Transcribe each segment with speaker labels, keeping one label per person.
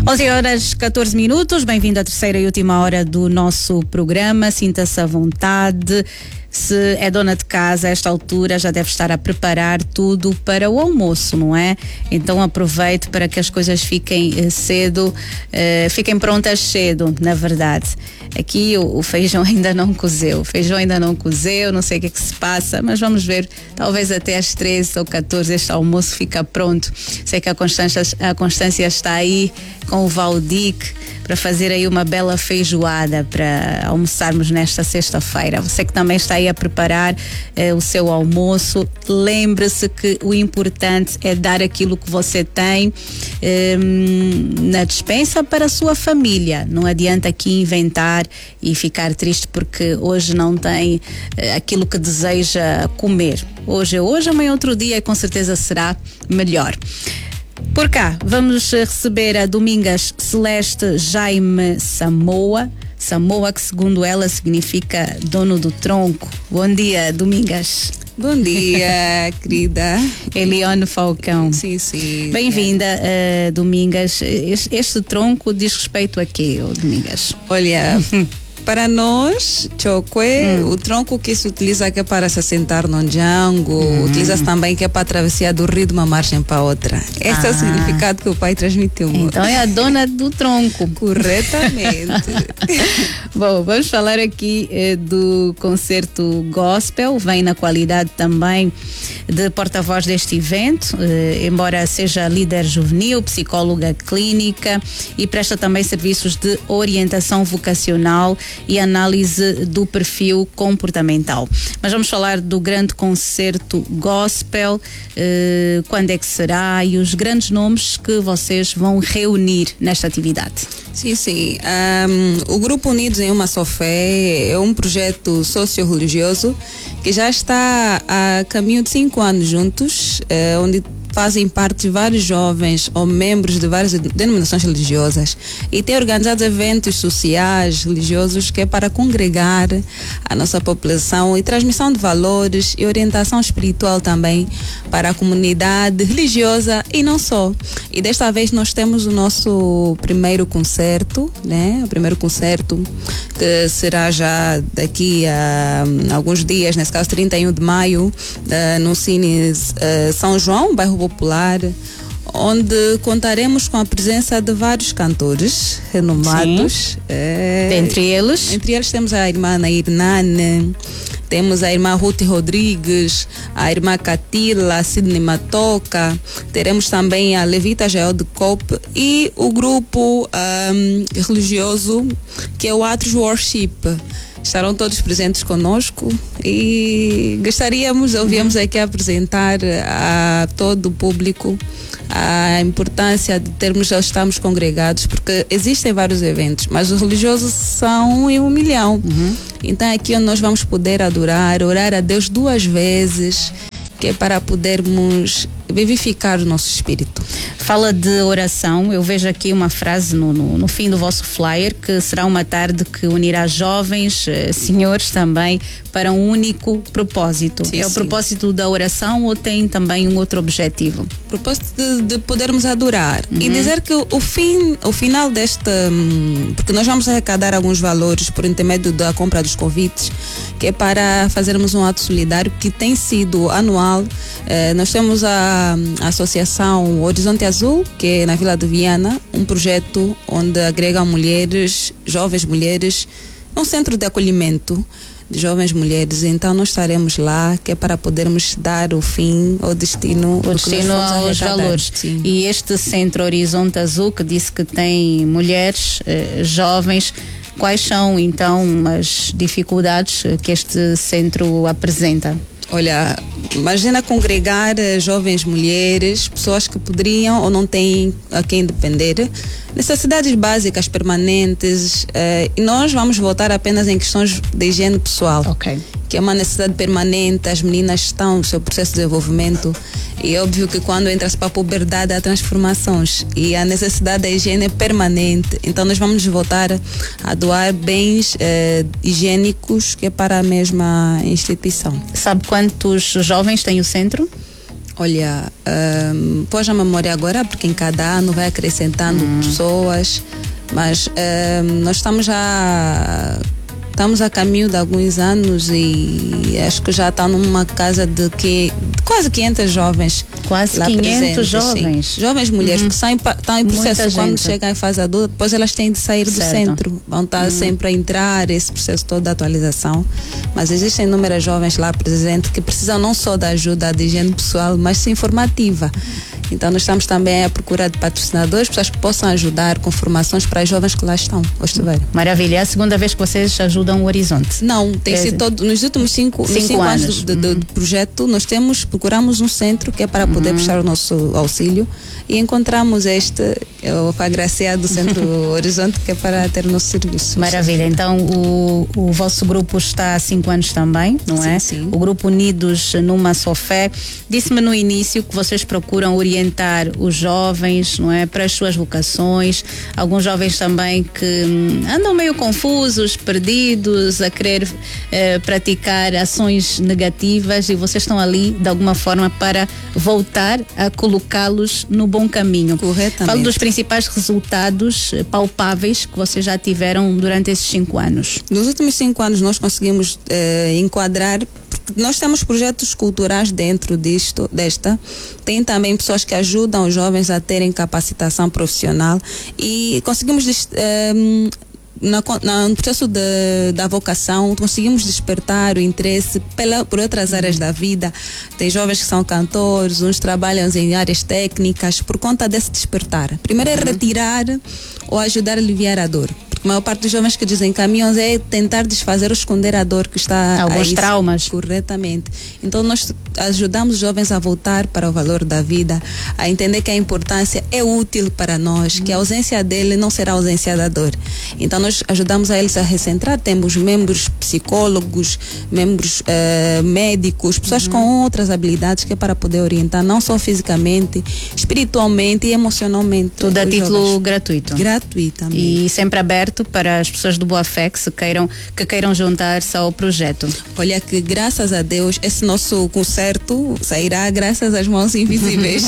Speaker 1: 11h14, bem-vindo à terceira e última hora do nosso programa. Sinta-se à vontade. Se é dona de casa, a esta altura já deve estar a preparar tudo para o almoço, não é? Então aproveite para que as coisas fiquem fiquem prontas cedo, na verdade. Aqui o feijão ainda não cozeu, não sei o que é que se passa, mas vamos ver, talvez até às 13 ou 14 este almoço fica pronto. Sei que a Constância está aí com o Valdic para fazer aí uma bela feijoada para almoçarmos nesta sexta-feira. Você que também está aí a preparar o seu almoço, lembre-se que o importante é dar aquilo que você tem na despensa para a sua família. Não adianta aqui inventar e ficar triste porque hoje não tem aquilo que deseja comer. Hoje é hoje, amanhã é outro dia e com certeza será melhor. Por cá, vamos receber a Domingas Celeste Jaime Samoa, que segundo ela significa dono do tronco. Bom dia, Domingas.
Speaker 2: Bom dia, querida.
Speaker 1: Elione Falcão.
Speaker 2: Sim.
Speaker 1: Bem-vinda, Domingas. Este tronco diz respeito a quê, Domingas?
Speaker 2: Olha, para nós, Chokwe, o tronco que se utiliza que é para se assentar no jango, utiliza-se também que é para a travessia do rio de uma margem para outra. Esse é o significado que o pai transmitiu.
Speaker 1: Então é a dona do tronco.
Speaker 2: Corretamente.
Speaker 1: Bom, vamos falar aqui do concerto gospel, vem na qualidade também de porta-voz deste evento, embora seja líder juvenil, psicóloga clínica e presta também serviços de orientação vocacional e análise do perfil comportamental. Mas vamos falar do grande concerto gospel, quando é que será e os grandes nomes que vocês vão reunir nesta atividade.
Speaker 2: Sim. O Grupo Unidos em Uma Só Fé é um projeto socio-religioso que já está a caminho de 5 anos juntos, onde fazem parte vários jovens ou membros de várias denominações religiosas e tem organizado eventos sociais, religiosos, que é para congregar a nossa população e transmissão de valores e orientação espiritual também para a comunidade religiosa e não só. E desta vez nós temos o nosso primeiro concerto, né? O primeiro concerto que será já daqui a alguns dias, nesse caso 31 de maio, no Cine São João, bairro Popular, onde contaremos com a presença de vários cantores renomados.
Speaker 1: Entre eles
Speaker 2: temos a irmã Nair Nane, temos a irmã Ruth Rodrigues, a irmã Catila, Sidney Matoca, teremos também a Levita Jael de Cope e o grupo religioso que é o Atos Worship. Estarão todos presentes conosco e gostaríamos de ouvirmos aqui apresentar a todo o público a importância de estarmos congregados, porque existem vários eventos, mas os religiosos são em 1 milhão. Então aqui nós vamos poder adorar, orar a Deus 2 vezes, que é para podermos vivificar o nosso espírito.
Speaker 1: Fala de oração, eu vejo aqui uma frase no fim do vosso flyer, que será uma tarde que unirá jovens, senhores também, para um único propósito.
Speaker 2: Sim.
Speaker 1: O propósito da oração ou tem também um outro objetivo?
Speaker 2: O propósito de podermos adorar e dizer que o final porque nós vamos arrecadar alguns valores por intermédio da compra dos convites, que é para fazermos um ato solidário que tem sido anual. Nós temos a Associação Horizonte Azul, que é na Vila de Viana, um projeto onde agrega mulheres, jovens mulheres, um centro de acolhimento de jovens mulheres. Então nós estaremos lá, que é para podermos dar o destino
Speaker 1: aos valores.
Speaker 2: Sim.
Speaker 1: E este centro Horizonte Azul, que disse que tem mulheres, jovens, quais são então as dificuldades que este centro apresenta?
Speaker 2: Olha, imagina congregar jovens mulheres, pessoas que poderiam ou não têm a quem depender, necessidades básicas permanentes, e nós vamos voltar apenas em questões de higiene pessoal.
Speaker 1: Ok.
Speaker 2: Que é uma necessidade permanente, as meninas estão no seu processo de desenvolvimento e é óbvio que quando entra-se para a puberdade há transformações e a necessidade da higiene é permanente, então nós vamos voltar a doar bens higiênicos que é para a mesma instituição.
Speaker 1: Sabe quantos jovens tem o centro?
Speaker 2: Olha, pôs a memória agora, porque em cada ano vai acrescentando pessoas, mas nós estamos a caminho de alguns anos e acho que já está numa casa de quase 500 jovens.
Speaker 1: Quase
Speaker 2: lá
Speaker 1: 500
Speaker 2: presentes,
Speaker 1: jovens.
Speaker 2: Sim. Jovens mulheres que estão em processo.
Speaker 1: Muita
Speaker 2: Quando
Speaker 1: gente.
Speaker 2: chegam em fase adulta, depois elas têm de sair do
Speaker 1: Certo.
Speaker 2: centro. Vão estar sempre a entrar, esse processo todo de atualização. Mas existem inúmeras jovens lá presentes que precisam não só da ajuda de higiene pessoal, mas sim formativa. Então nós estamos também à procura de patrocinadores, pessoas que possam ajudar com formações para os jovens que lá estão.
Speaker 1: Maravilha. É a segunda vez que vocês ajudam o Horizonte?
Speaker 2: Não, tem sido todo, nos últimos cinco anos do projeto, nós procuramos um centro que é para poder prestar o nosso auxílio e encontramos o agraciado Centro Horizonte, que é para ter o nosso serviço.
Speaker 1: Maravilha. Então o vosso grupo está há 5 anos também, não é?
Speaker 2: Sim.
Speaker 1: O grupo Unidos numa Só Fé. Disse-me no início que vocês procuram orientar os jovens, não é? Para as suas vocações. Alguns jovens também que andam meio confusos, perdidos, a querer praticar ações negativas, e vocês estão ali de alguma forma para voltar a colocá-los no bom caminho.
Speaker 2: Corretamente.
Speaker 1: Falo dos principais resultados palpáveis que vocês já tiveram durante esses 5 anos.
Speaker 2: Nos últimos 5 anos nós conseguimos enquadrar, porque nós temos projetos culturais dentro desta. Tem também pessoas que ajudam os jovens a terem capacitação profissional e conseguimos no processo da vocação, conseguimos despertar o interesse por outras áreas da vida. Tem jovens que são cantores, uns trabalham em áreas técnicas por conta desse despertar. Primeiro é retirar ou ajudar a aliviar a dor. Porque a maior parte dos jovens que desencaminham é tentar desfazer ou esconder a dor que está
Speaker 1: alguns traumas.
Speaker 2: Corretamente. Então nós ajudamos os jovens a voltar para o valor da vida, a entender que a importância é útil para nós, que a ausência dele não será a ausência da dor. Então nós ajudamos a eles a recentrar. Temos membros psicólogos, membros médicos, pessoas com outras habilidades que é para poder orientar não só fisicamente, espiritualmente e emocionalmente.
Speaker 1: Tudo a título gratuito.
Speaker 2: Gratuitamente.
Speaker 1: E sempre aberto para as pessoas do Boa Fé que queiram juntar-se ao projeto.
Speaker 2: Olha que graças a Deus esse nosso concerto sairá graças às mãos invisíveis.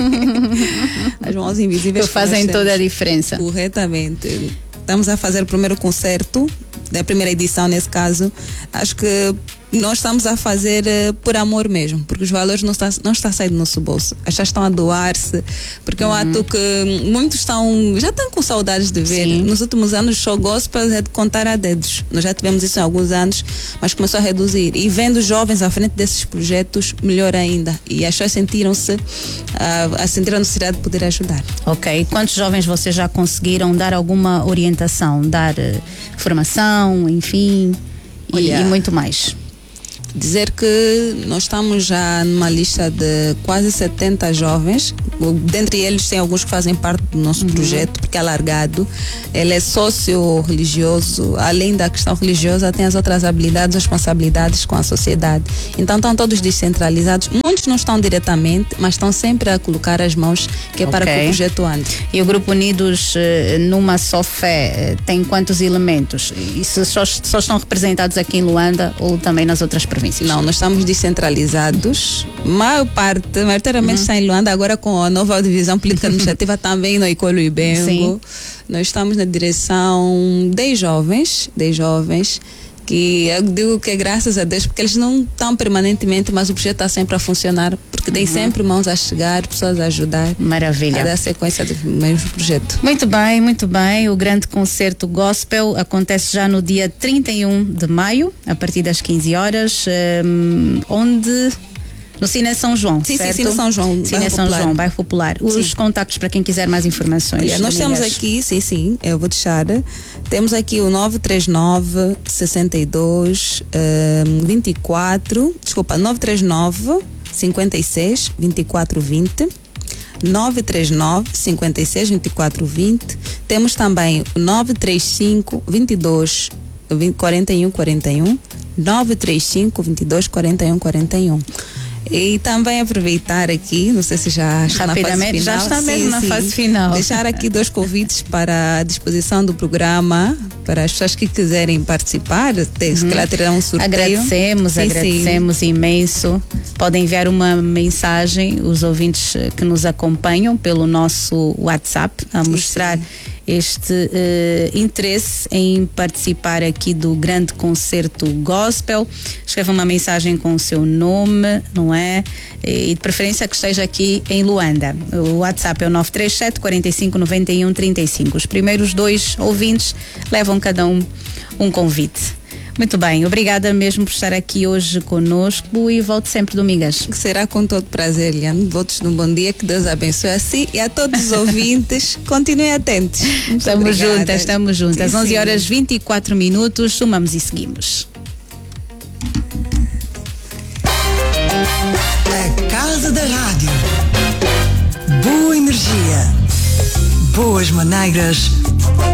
Speaker 2: As mãos invisíveis
Speaker 1: que fazem toda a diferença.
Speaker 2: Corretamente. Estamos a fazer o primeiro concerto, da primeira edição nesse caso. Acho que nós estamos a fazer por amor mesmo, porque os valores não está a sair do nosso bolso. As pessoas estão a doar-se, porque é um ato que muitos já estão com saudades de ver.
Speaker 1: Sim.
Speaker 2: Nos últimos anos, o show gospel é de contar a dedos. Nós já tivemos isso há alguns anos, mas começou a reduzir. E vendo os jovens à frente desses projetos, melhor ainda. E as pessoas sentiram-se a sentir a necessidade de poder ajudar.
Speaker 1: Ok. Quantos jovens vocês já conseguiram dar alguma orientação, dar formação, enfim, e muito mais?
Speaker 2: Dizer que nós estamos já numa lista de quase 70 jovens. Dentre eles tem alguns que fazem parte do nosso projeto, porque é alargado. Ele é socio-religioso. Além da questão religiosa, tem as outras habilidades, responsabilidades com a sociedade. Então estão todos descentralizados. Muitos não estão diretamente, mas estão sempre a colocar as mãos, que é para que o projeto ande.
Speaker 1: E o Grupo Unidos numa Só Fé tem quantos elementos? E só estão representados aqui em Luanda ou também nas outras províncias?
Speaker 2: Não, nós estamos descentralizados. Maioritariamente está em Luanda, agora com a nova divisão política administrativa também no Icolo e Bengo.
Speaker 1: Sim.
Speaker 2: Nós estamos na direção 10 jovens, que eu digo que é graças a Deus, porque eles não estão permanentemente, mas o projeto está sempre a funcionar, porque tem sempre mãos a chegar, pessoas a ajudar.
Speaker 1: Maravilha.
Speaker 2: A dar sequência do mesmo projeto.
Speaker 1: Muito bem, muito bem. O grande concerto gospel acontece já no dia 31 de maio, a partir das 15 horas, onde... No Cine São João,
Speaker 2: sim,
Speaker 1: certo?
Speaker 2: Sim, Cine São João,
Speaker 1: Cine São João, bairro Popular. Os
Speaker 2: sim.
Speaker 1: contactos para quem quiser mais informações.
Speaker 2: Olha, nós temos aqui, sim, eu vou deixar. Temos aqui o 939 62 24, desculpa, 939 56 24 20. 939 56 24 20. Temos também o 935 22 41 41. 935 22 41 41. E também aproveitar aqui, não sei se já está na fase final.
Speaker 1: Já está mesmo na fase final.
Speaker 2: Deixar aqui 2 convites para a disposição do programa, para as pessoas que quiserem participar, se calhar terão um sorteio.
Speaker 1: Agradecemos imenso. Podem enviar uma mensagem, os ouvintes que nos acompanham pelo nosso WhatsApp, a mostrar este interesse em participar aqui do grande concerto gospel. Escreva uma mensagem com o seu nome, não é? E de preferência que esteja aqui em Luanda. O WhatsApp é o 937 45 91 35. Os primeiros 2 ouvintes levam cada um convite. Muito bem, obrigada mesmo por estar aqui hoje conosco e volto sempre domingas.
Speaker 2: Será com todo prazer, Eliane. Votos de um bom dia, que Deus abençoe a si e a todos os ouvintes. Continuem atentos.
Speaker 1: Estamos juntas. 11 horas 24 minutos, somamos e seguimos.
Speaker 3: A Casa da Rádio. Boa energia, boas maneiras